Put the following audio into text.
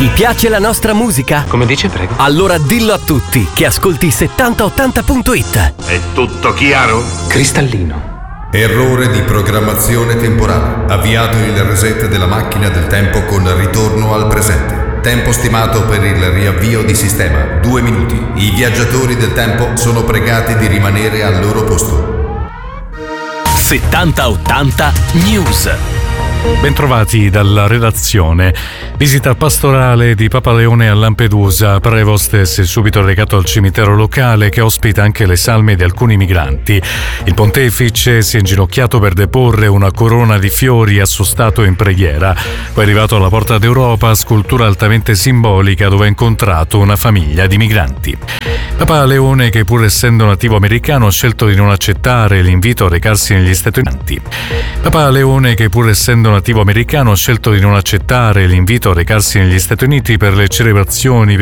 Ti piace la nostra musica? Come dice, prego? Allora dillo a tutti che ascolti 7080.it. È tutto chiaro? Cristallino. Errore di programmazione temporale. Avviato il reset della macchina del tempo con ritorno al presente. Tempo stimato per il riavvio di sistema 2 minuti. I viaggiatori del tempo sono pregati di rimanere al loro posto. 7080 News. Bentrovati dalla redazione. Visita pastorale di Papa Leone a Lampedusa. Prevost si è subito recato al cimitero locale che ospita anche le salme di alcuni migranti. Il pontefice si è inginocchiato per deporre una corona di fiori a suo stato in preghiera. Poi è arrivato alla Porta d'Europa, scultura altamente simbolica dove ha incontrato una famiglia di migranti. Papa Leone, che pur essendo nativo americano ha scelto di non accettare l'invito a recarsi negli Stati Uniti. Papa Leone, che pur essendo nativo americano ha scelto di non accettare l'invito a recarsi negli Stati Uniti per le celebrazioni